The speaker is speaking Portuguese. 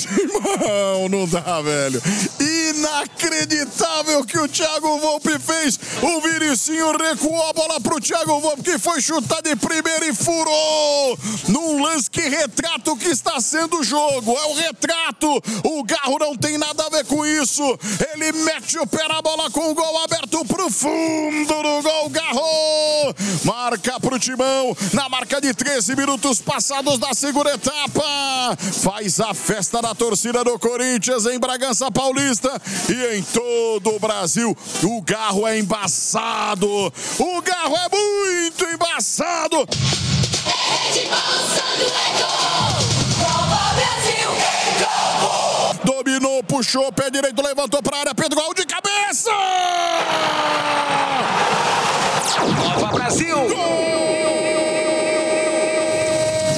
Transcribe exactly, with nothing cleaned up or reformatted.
Timão, não dá, velho. Inacreditável que o Thiago Volpi fez. O Vinicinho recuou a bola pro Thiago Volpi, que foi chutar de primeira e furou. Num lance que retrata o que está sendo o jogo. É o retrato. O Garro não tem nada a ver com isso. Ele mete o pé na bola com o gol aberto pro fundo do gol. Garro marca pro Timão na marca de treze minutos passados da segunda etapa. Faz a festa da torcida do Corinthians em Bragança Paulista e em todo o Brasil. O Garro é embaçado. O Garro é muito embaçado. É de balançando, é gol. Nova Brasil, é gol. Dominou, puxou, pé direito, levantou pra área, Pedro, gol de cabeça! Nova Brasil! Gol!